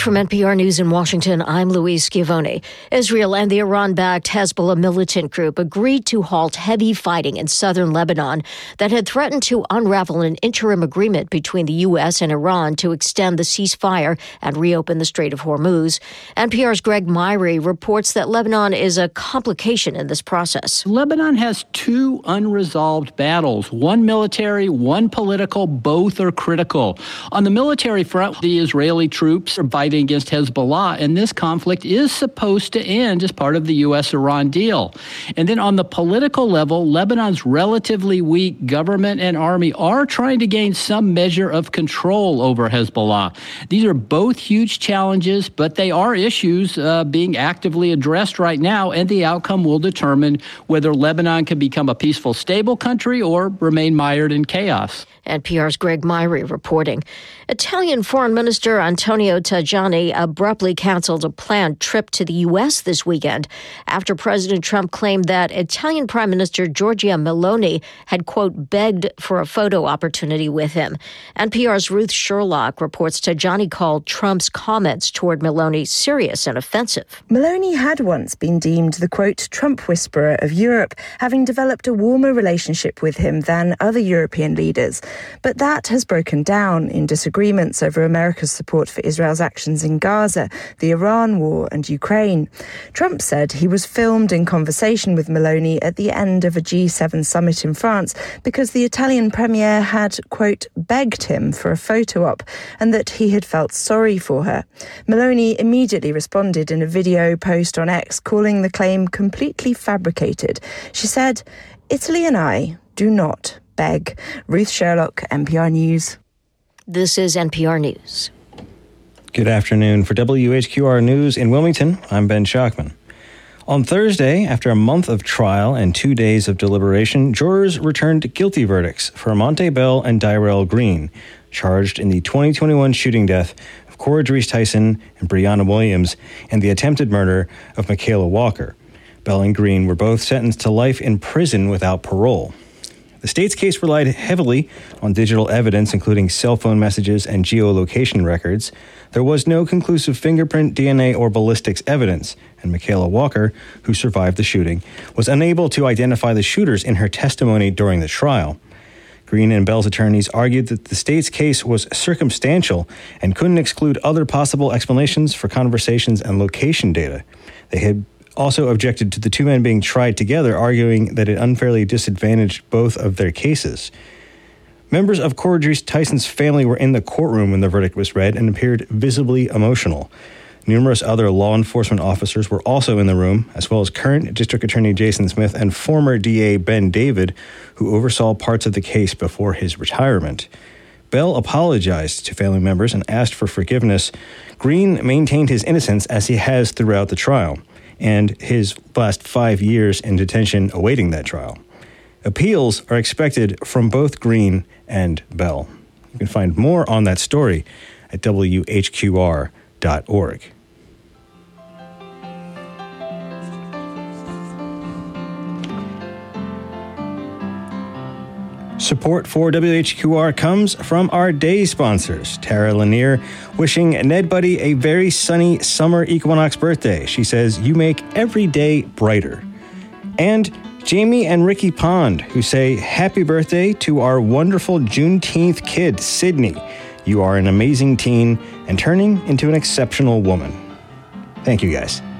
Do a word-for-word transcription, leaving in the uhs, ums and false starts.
from N P R News in Washington, I'm Louise Schiavone. Israel and the Iran-backed Hezbollah militant group agreed to halt heavy fighting in southern Lebanon that had threatened to unravel an interim agreement between the U S and Iran to extend the ceasefire and reopen the Strait of Hormuz. N P R's Greg Myrie reports that Lebanon is a complication in this process. Lebanon has two unresolved battles, one military, one political. Both are critical. On the military front, the Israeli troops are fighting against Hezbollah, and this conflict is supposed to end as part of the U S Iran deal. And then on the political level, Lebanon's relatively weak government and army are trying to gain some measure of control over Hezbollah. These are both huge challenges, but they are issues uh, being actively addressed right now, and the outcome will determine whether Lebanon can become a peaceful, stable country or remain mired in chaos. N P R's Greg Myrie reporting. Italian Foreign Minister Antonio Tajani abruptly canceled a planned trip to the U S this weekend after President Trump claimed that Italian Prime Minister Giorgia Meloni had, quote, begged for a photo opportunity with him. N P R's Ruth Sherlock reports Tajani called Trump's comments toward Meloni serious and offensive. Meloni had once been deemed the, quote, Trump whisperer of Europe, having developed a warmer relationship with him than other European leaders. But that has broken down in disagreements over America's support for Israel's actions in Gaza, the Iran war and Ukraine. Trump said he was filmed in conversation with Meloni at the end of a G seven summit in France because the Italian premier had, quote, begged him for a photo op and that he had felt sorry for her. Meloni immediately responded in a video post on X, calling the claim completely fabricated. She said, "Italy and I do not beg." Ruth Sherlock, N P R News. This is N P R News. Good afternoon. For W H Q R News in Wilmington, I'm Ben Schachman. On Thursday, after a month of trial and two days of deliberation, jurors returned guilty verdicts for Amonte Bell and Dyrell Green, charged in the twenty twenty-one shooting death of Cora Dries Tyson and Breonna Williams and the attempted murder of Michaela Walker. Bell and Green were both sentenced to life in prison without parole. The state's case relied heavily on digital evidence, including cell phone messages and geolocation records. There was no conclusive fingerprint, D N A, or ballistics evidence, and Michaela Walker, who survived the shooting, was unable to identify the shooters in her testimony during the trial. Green and Bell's attorneys argued that the state's case was circumstantial and couldn't exclude other possible explanations for conversations and location data. They had also objected to the two men being tried together, arguing that it unfairly disadvantaged both of their cases. Members of Cora Dries Tyson's family were in the courtroom when the verdict was read and appeared visibly emotional. Numerous other law enforcement officers were also in the room, as well as current District Attorney Jason Smith and former D A Ben David, who oversaw parts of the case before his retirement. Bell apologized to family members and asked for forgiveness. Green maintained his innocence, as he has throughout the trial, and his last five years in detention awaiting that trial. Appeals are expected from both Green and Bell. You can find more on that story at W H Q R dot org. Support for W H Q R comes from our day sponsors. Tara Lanier wishing Ned Buddy a very sunny summer equinox birthday. She says, "You make every day brighter." And Jamie and Ricky Pond, who say, "Happy birthday to our wonderful Juneteenth kid, Sydney. You are an amazing teen and turning into an exceptional woman." Thank you, guys.